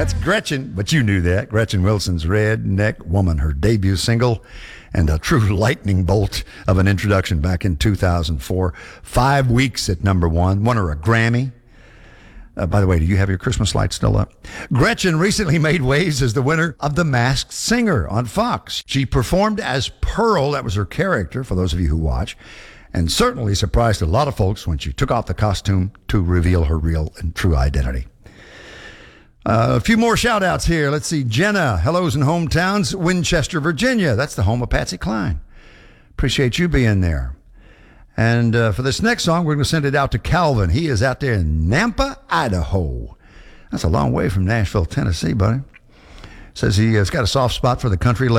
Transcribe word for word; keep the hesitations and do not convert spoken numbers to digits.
That's Gretchen, but you knew that. Gretchen Wilson's Redneck Woman, her debut single, and a true lightning bolt of an introduction back in two thousand four. Five weeks at number one, won her a Grammy. Uh, by the way, do you have your Christmas lights still up? Gretchen recently made waves as the winner of The Masked Singer on Fox. She performed as Pearl, that was her character, for those of you who watch, and certainly surprised a lot of folks when she took off the costume to reveal her real and true identity. Uh, a few more shout-outs here. Let's see. Jenna, hellos and hometowns, Winchester, Virginia. That's the home of Patsy Cline. Appreciate you being there. And uh, for this next song, we're going to send it out to Calvin. He is out there in Nampa, Idaho. That's a long way from Nashville, Tennessee, buddy. Says he has got a soft spot for the country